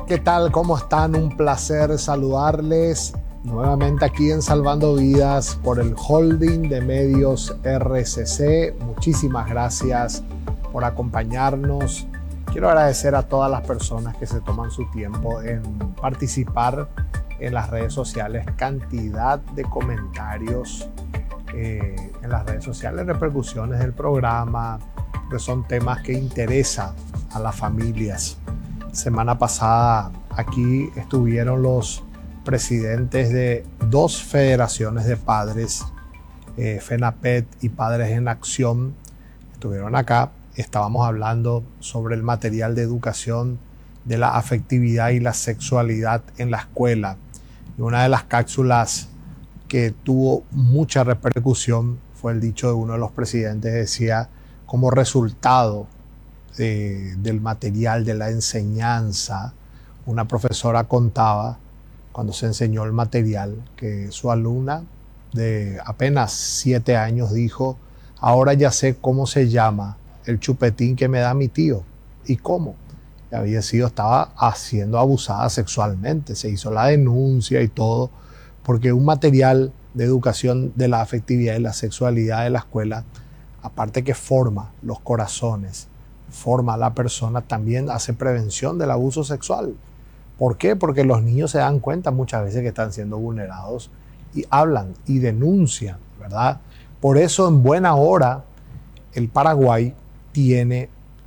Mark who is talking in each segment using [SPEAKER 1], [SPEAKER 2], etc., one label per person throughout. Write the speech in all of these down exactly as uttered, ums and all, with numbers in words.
[SPEAKER 1] ¿qué tal? ¿Cómo están? Un placer saludarles nuevamente aquí en Salvando Vidas por el Holding de Medios R C C. Muchísimas gracias por acompañarnos. Quiero agradecer a todas las personas que se toman su tiempo en participar en las redes sociales. Cantidad de comentarios eh, en las redes sociales, repercusiones del programa, que son temas que interesan a las familias. Semana pasada aquí estuvieron los presidentes de dos federaciones de padres, eh, FENAPET y Padres en Acción. Estuvieron acá, estábamos hablando sobre el material de educación de la afectividad y la sexualidad en la escuela. Y una de las cápsulas que tuvo mucha repercusión fue el dicho de uno de los presidentes. Decía, como resultado de, del material, de la enseñanza, una profesora contaba cuando se enseñó el material que su alumna de apenas siete años dijo: ahora ya sé cómo se llama el chupetín que me da mi tío. ¿Y cómo? Que había sido, estaba siendo abusada sexualmente. Se hizo la denuncia y todo, porque un material de educación de la afectividad y la sexualidad de la escuela, aparte que forma los corazones, forma a la persona, también hace prevención del abuso sexual. ¿Por qué? Porque los niños se dan cuenta muchas veces que están siendo vulnerados y hablan y denuncian, ¿verdad? Por eso en buena hora el Paraguay tiene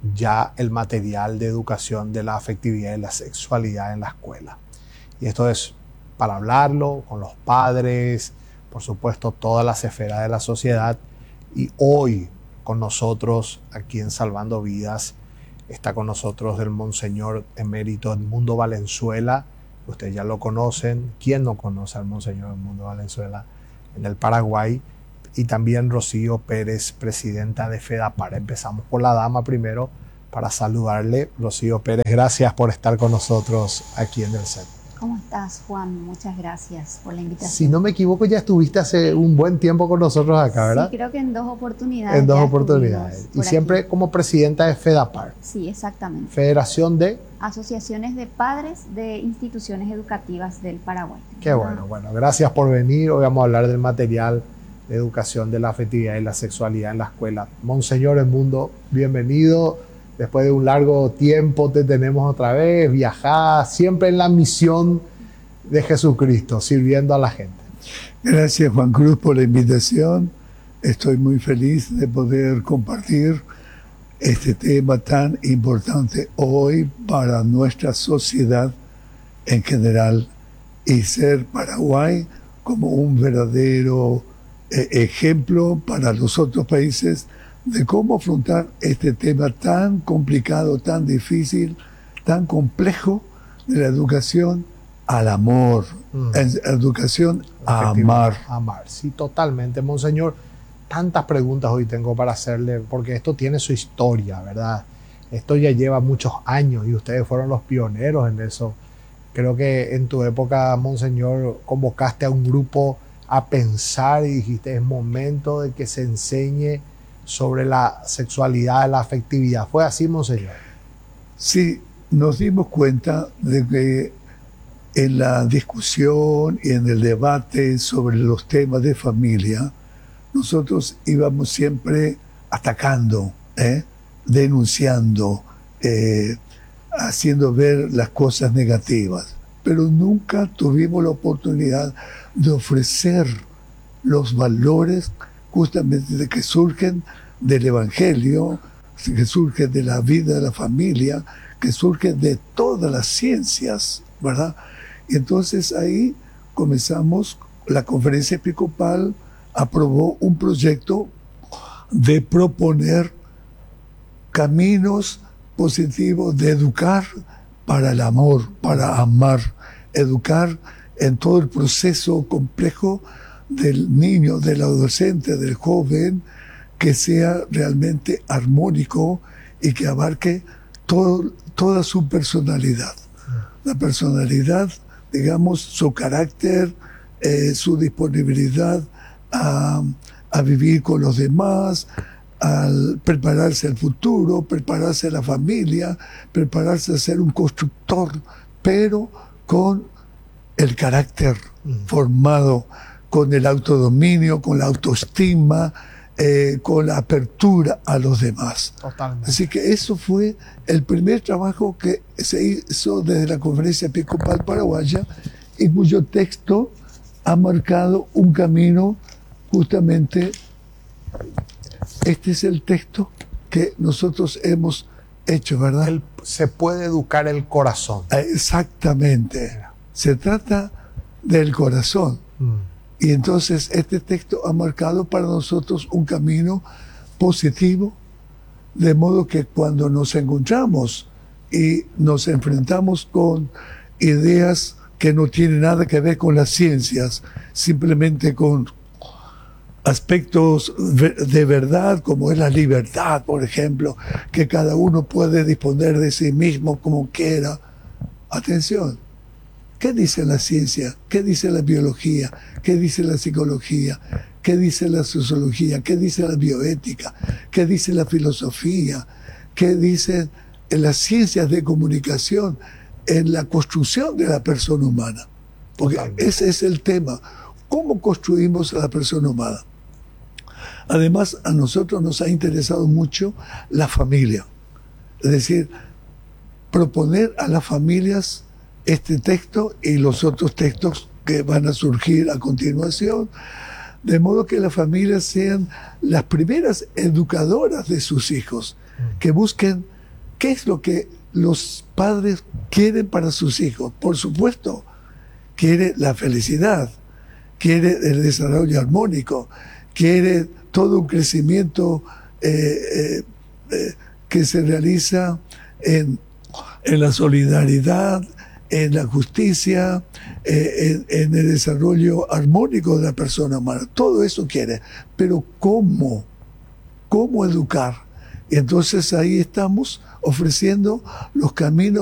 [SPEAKER 1] ya el material de educación de la afectividad y la sexualidad en la escuela. Y esto es para hablarlo con los padres, por supuesto todas las esferas de la sociedad. Y hoy con nosotros, aquí en Salvando Vidas, está con nosotros el Monseñor Emérito Edmundo Valenzuela. Ustedes ya lo conocen. ¿Quién no conoce al Monseñor Edmundo Valenzuela en el Paraguay? Y también Rocío Pérez, presidenta de FEDAPAR. Empezamos por la dama primero para saludarle. Rocío Pérez, gracias por estar con nosotros aquí en el set.
[SPEAKER 2] ¿Cómo estás, Juan? Muchas gracias por la invitación.
[SPEAKER 1] Si no me equivoco, ya estuviste hace un buen tiempo con nosotros acá, ¿verdad?
[SPEAKER 2] Sí, creo que en dos oportunidades.
[SPEAKER 1] En dos oportunidades. Y siempre aquí como presidenta de FEDAPAR.
[SPEAKER 2] Sí, exactamente.
[SPEAKER 1] Federación de
[SPEAKER 2] Asociaciones de Padres de Instituciones Educativas del Paraguay.
[SPEAKER 1] Qué bueno, bueno. Gracias por venir. Hoy vamos a hablar del material de educación de la afectividad y la sexualidad en la escuela. Monseñor Edmundo, bienvenido. Después de un largo tiempo te tenemos otra vez, viajar, siempre en la misión de Jesucristo, sirviendo a la gente.
[SPEAKER 3] Gracias, Juan Cruz, por la invitación. Estoy muy feliz de poder compartir este tema tan importante hoy para nuestra sociedad en general y ser Paraguay como un verdadero eh, ejemplo para los otros países de cómo afrontar este tema tan complicado, tan difícil, tan complejo de la educación al amor, mm. educación a amar.
[SPEAKER 1] Amar, sí, totalmente, Monseñor. Tantas preguntas hoy tengo para hacerle, porque esto tiene su historia, ¿verdad? Esto ya lleva muchos años y ustedes fueron los pioneros en eso. Creo que en tu época, Monseñor, convocaste a un grupo a pensar y dijiste, es momento de que se enseñe sobre la sexualidad, la afectividad. ¿Fue así, Monseñor?
[SPEAKER 3] Sí, nos dimos cuenta de que en la discusión y en el debate sobre los temas de familia, nosotros íbamos siempre atacando, ¿eh? denunciando, eh, haciendo ver las cosas negativas, pero nunca tuvimos la oportunidad de ofrecer los valores justamente de que surgen del Evangelio, que surgen de la vida de la familia, que surgen de todas las ciencias, ¿verdad? Y entonces ahí comenzamos, la conferencia episcopal aprobó un proyecto de proponer caminos positivos de educar para el amor, para amar, educar en todo el proceso complejo del niño, del adolescente, del joven, que sea realmente armónico y que abarque todo, toda su personalidad. La personalidad, digamos, su carácter, eh, su disponibilidad a, a vivir con los demás, al prepararse al futuro, prepararse a la familia, prepararse a ser un constructor pero con el carácter
[SPEAKER 1] Mm.
[SPEAKER 3] formado, con el autodominio, con la autoestima, eh, con la apertura a los demás.
[SPEAKER 1] Totalmente.
[SPEAKER 3] Así que eso fue el primer trabajo que se hizo desde la Conferencia Episcopal Paraguaya y cuyo texto ha marcado un camino. Justamente este es el texto que nosotros hemos hecho, ¿verdad?
[SPEAKER 1] El- se puede educar el corazón.
[SPEAKER 3] Exactamente. Se trata del corazón.
[SPEAKER 1] Mm.
[SPEAKER 3] Y entonces este texto ha marcado para nosotros un camino positivo, de modo que cuando nos encontramos y nos enfrentamos con ideas que no tienen nada que ver con las ciencias, simplemente con aspectos de verdad, como es la libertad, por ejemplo, que cada uno puede disponer de sí mismo como quiera. Atención, ¿qué dice la ciencia? ¿Qué dice la biología? ¿Qué dice la psicología? ¿Qué dice la sociología? ¿Qué dice la bioética? ¿Qué dice la filosofía? ¿Qué dicen las ciencias de comunicación en la construcción de la persona humana? Porque
[SPEAKER 1] Totalmente.
[SPEAKER 3] ese es el tema. ¿Cómo construimos a la persona humana? Además, a nosotros nos ha interesado mucho la familia. Es decir, proponer a las familias este texto y los otros textos que van a surgir a continuación, de modo que las familias sean las primeras educadoras de sus hijos, que busquen qué es lo que los padres quieren para sus hijos. Por supuesto, quiere la felicidad, quiere el desarrollo armónico, quiere todo un crecimiento eh, eh, eh, que se realiza en, en la solidaridad, en la justicia, eh, en, en el desarrollo armónico de la persona humana. Todo eso quiere. Pero ¿cómo? ¿Cómo educar? Y entonces ahí estamos ofreciendo los caminos